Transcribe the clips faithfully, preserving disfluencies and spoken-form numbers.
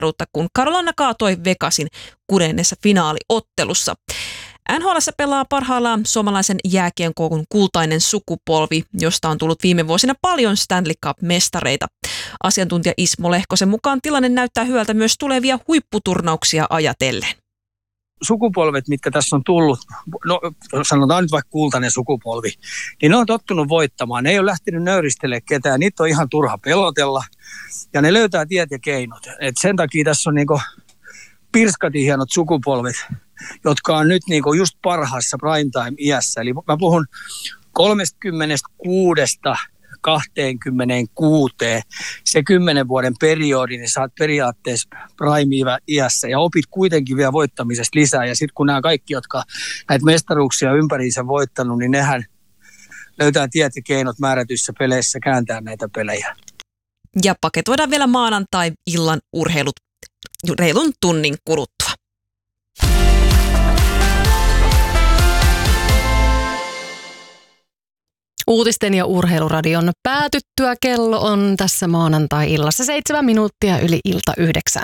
mestaruutta, kun Carolina kaatoi Vegasin kuudennessa finaaliottelussa. N H L:ssä pelaa parhaillaan suomalaisen jääkiekon kultainen sukupolvi, josta on tullut viime vuosina paljon Stanley Cup-mestareita. Asiantuntija Ismo Lehkosen mukaan tilanne näyttää hyvältä myös tulevia huipputurnauksia ajatellen. Sukupolvet, mitkä tässä on tullut, no sanotaan nyt vaikka kultainen sukupolvi, niin ne on tottunut voittamaan. Ne ei ole lähtenyt nöyristelemään ketään, niitä on ihan turha pelotella ja ne löytää tiet ja keinot. Et sen takia tässä on niinku pirskatin hienot sukupolvet, jotka on nyt niinku just parhaassa primetime-iässä. Eli mä puhun kolmekymmentäkuusi kaksikymmentäkuusi, se kymmenen vuoden periodi, niin sä oot periaatteessa prime-iässä ja opit kuitenkin vielä voittamisesta lisää. Ja sitten kun nämä kaikki, jotka näitä mestaruuksia ympäriinsä voittanut, niin nehän löytää tiet ja keinot määrätyissä peleissä kääntää näitä pelejä. Ja paketoidaan vielä maanantai-illan urheilut reilun tunnin kuluttua. Uutisten ja urheiluradion päätyttyä kello on tässä maanantai-illassa seitsemän minuuttia yli ilta yhdeksän.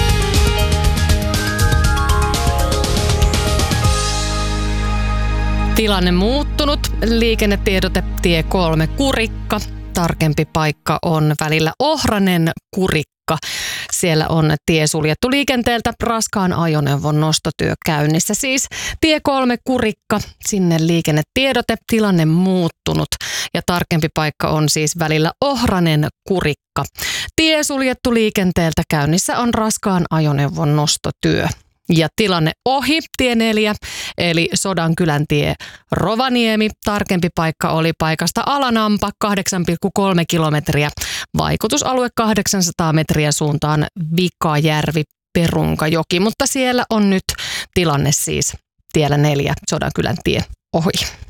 Tilanne muuttunut. Liikennetiedote tie kolme Kurikka. Tarkempi paikka on välillä Ohranen Kurikka. Siellä on tie suljettu liikenteeltä, raskaan ajoneuvon nostotyö käynnissä. Siis tie kolme Kurikka, sinne liikennetiedote, tilanne muuttunut. Ja tarkempi paikka on siis välillä Ohranen Kurikka. Tie suljettu liikenteeltä, käynnissä on raskaan ajoneuvon nostotyö. Ja tilanne ohi, tie neljä, eli Sodankylän tie Rovaniemi. Tarkempi paikka oli paikasta Alanampa, kahdeksan pilkku kolme kilometriä. Vaikutusalue kahdeksansataa metriä suuntaan Vikajärvi, Perunkajoki. Mutta siellä on nyt tilanne siis tiellä neljä, Sodankylän tie ohi.